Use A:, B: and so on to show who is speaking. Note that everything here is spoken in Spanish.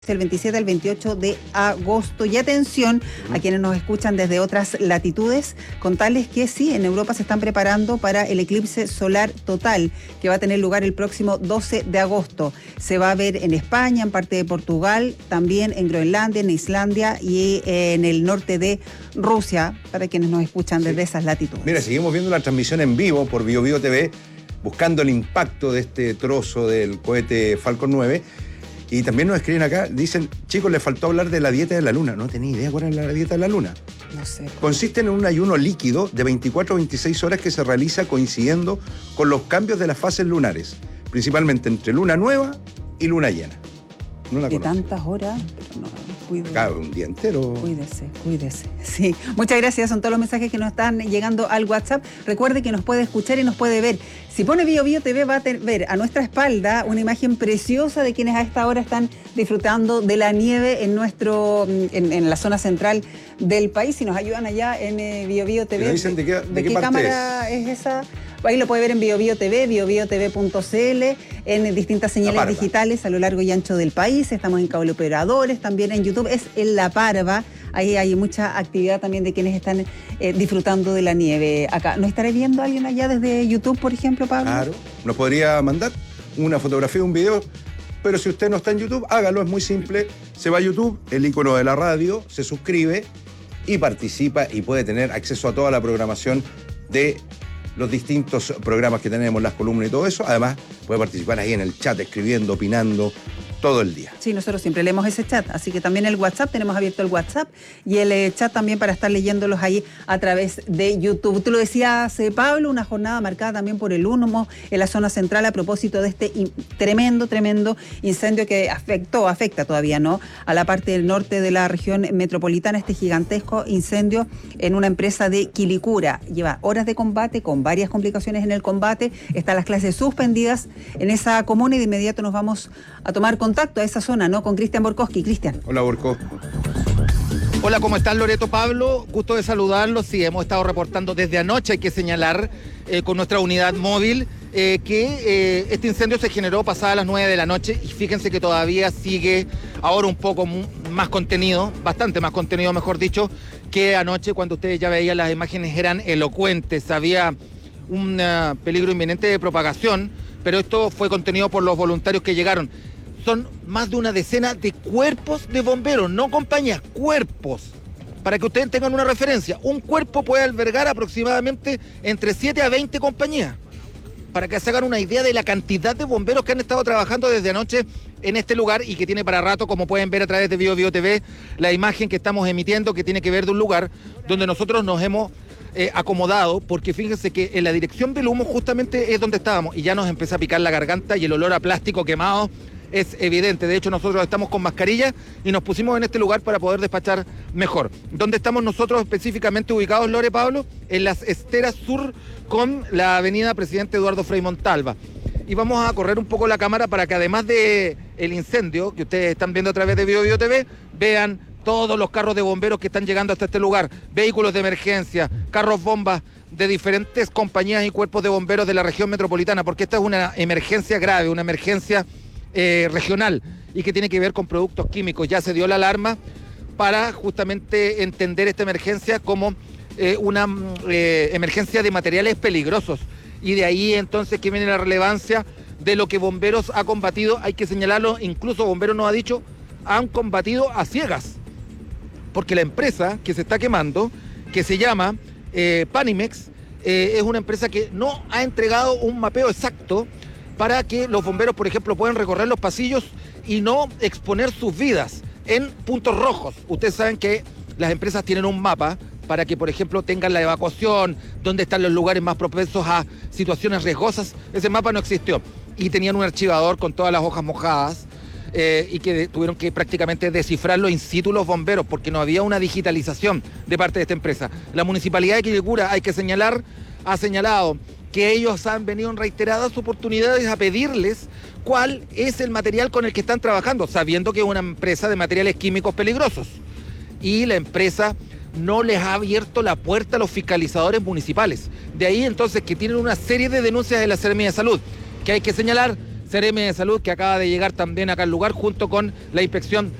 A: el 27 al 28 de agosto. Y atención a quienes nos escuchan desde otras latitudes, contarles que sí, en Europa se están preparando para el eclipse solar total, que va a tener lugar el próximo 12 de agosto. Se va a ver en España, en parte de Portugal, también en Groenlandia, en Islandia y en el norte de Rusia, para quienes nos escuchan desde esas latitudes.
B: Mira, seguimos viendo la transmisión en vivo por BioBio TV, buscando el impacto de este trozo del cohete Falcon 9. Y también nos escriben acá, dicen, chicos, les faltó hablar de la dieta de la luna. No tenía idea cuál es la dieta de la luna.
A: No sé.
B: Consiste en un ayuno líquido de 24 a 26 horas que se realiza coincidiendo con los cambios de las fases lunares, principalmente entre luna nueva y luna llena.
A: No la conozco. De tantas horas, pero no, cuídese.
B: Claro, un día entero.
A: Cuídese. Sí, muchas gracias. Son todos los mensajes que nos están llegando al WhatsApp. Recuerde que nos puede escuchar y nos puede ver. Si pone BioBio TV va a ver a nuestra espalda una imagen preciosa de quienes a esta hora están disfrutando de la nieve en la zona central del país. Si nos ayudan allá en BioBio TV.
B: ¿Nos dicen de qué
A: cámara es esa? Ahí lo puede ver en BioBio TV, biobiotv.cl, en distintas señales digitales a lo largo y ancho del país. Estamos en cable operadores, también en YouTube, es en La Parva. Ahí hay mucha actividad también de quienes están disfrutando de la nieve acá. ¿Nos estará viendo alguien allá desde YouTube, por ejemplo, Pablo?
B: Claro, nos podría mandar una fotografía, un video, pero si usted no está en YouTube, hágalo, es muy simple. Se va a YouTube, el icono de la radio, se suscribe y participa y puede tener acceso a toda la programación de los distintos programas que tenemos, las columnas y todo eso. Además, puede participar ahí en el chat, escribiendo, opinando, todo el día.
A: Sí, nosotros siempre leemos ese chat, así que también el WhatsApp, tenemos abierto el WhatsApp y el chat también para estar leyéndolos ahí a través de YouTube. Tú lo decías, Pablo, una jornada marcada también por el humo en la zona central a propósito de este tremendo incendio que afecta todavía, ¿no?, a la parte del norte de la región metropolitana, este gigantesco incendio en una empresa de Quilicura. Lleva horas de combate, con varias complicaciones en el combate, están las clases suspendidas en esa comuna y de inmediato nos vamos a tomar contacto a esa zona, ¿no?, con Cristian Borkowski. Cristian.
B: Hola, Borko.
C: Hola, ¿cómo están, Loreto, Pablo? Gusto de saludarlos. Sí, hemos estado reportando desde anoche, hay que señalar, con nuestra unidad móvil, que este incendio se generó pasadas las 9 de la noche y fíjense que todavía sigue ahora un poco más contenido, bastante más contenido, mejor dicho, que anoche cuando ustedes ya veían las imágenes eran elocuentes, había un peligro inminente de propagación, pero esto fue contenido por los voluntarios que llegaron. Son más de una decena de cuerpos de bomberos, no compañías, cuerpos. Para que ustedes tengan una referencia, un cuerpo puede albergar aproximadamente entre 7 a 20 compañías. Para que se hagan una idea de la cantidad de bomberos que han estado trabajando desde anoche en este lugar y que tiene para rato, como pueden ver a través de BioBio TV, la imagen que estamos emitiendo, que tiene que ver de un lugar donde nosotros nos hemos acomodado, porque fíjense que en la dirección del humo justamente es donde estábamos y ya nos empezó a picar la garganta y el olor a plástico quemado es evidente. De hecho, nosotros estamos con mascarilla y nos pusimos en este lugar para poder despachar mejor. ¿Dónde estamos nosotros específicamente ubicados, Lore, Pablo? En las esteras sur con la avenida Presidente Eduardo Frei Montalva. Y vamos a correr un poco la cámara para que además del incendio que ustedes están viendo a través de BioBio TV, vean todos los carros de bomberos que están llegando hasta este lugar, vehículos de emergencia, carros bombas de diferentes compañías y cuerpos de bomberos de la región metropolitana, porque esta es una emergencia grave, una emergencia regional y que tiene que ver con productos químicos. Ya se dio la alarma para justamente entender esta emergencia como una emergencia de materiales peligrosos, y de ahí entonces que viene la relevancia de lo que Bomberos ha combatido. Hay que señalarlo, incluso Bomberos nos ha dicho, han combatido a ciegas, porque la empresa que se está quemando, que se llama Panimex, es una empresa que no ha entregado un mapeo exacto para que los bomberos, por ejemplo, puedan recorrer los pasillos y no exponer sus vidas en puntos rojos. Ustedes saben que las empresas tienen un mapa para que, por ejemplo, tengan la evacuación, dónde están los lugares más propensos a situaciones riesgosas. Ese mapa no existió. Y tenían un archivador con todas las hojas mojadas y que tuvieron que prácticamente descifrarlo in situ los bomberos porque no había una digitalización de parte de esta empresa. La Municipalidad de Quilicura, hay que señalar, ha señalado que ellos han venido en reiteradas oportunidades a pedirles cuál es el material con el que están trabajando, sabiendo que es una empresa de materiales químicos peligrosos. Y la empresa no les ha abierto la puerta a los fiscalizadores municipales. De ahí entonces que tienen una serie de denuncias de la Seremía de Salud, que hay que señalar, CRM de Salud, que acaba de llegar también acá al lugar junto con la inspección